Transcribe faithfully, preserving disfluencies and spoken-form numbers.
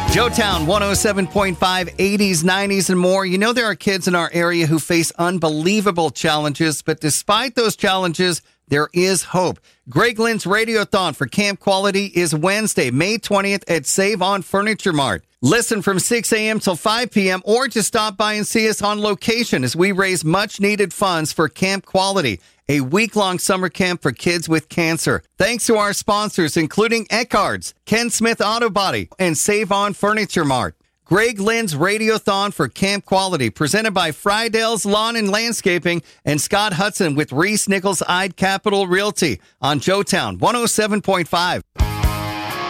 Joetown one oh seven point five, eighties, nineties, and more. You know there are kids in our area who face unbelievable challenges, but despite those challenges, there is hope. Greg Lynn's Radiothon for Camp Quality is Wednesday, May twentieth at Save On Furniture Mart. Listen from six a.m. till five p.m. or just stop by and see us on location as we raise much-needed funds for Camp Quality, a week-long summer camp for kids with cancer. Thanks to our sponsors, including Eckhart's, Ken Smith Auto Body, and Save On Furniture Mart. Greg Lynn's Radiothon for Camp Quality, presented by Friedell's Lawn and Landscaping and Scott Hudson with Reese Nichols Ide Capital Realty on Joetown one oh seven point five.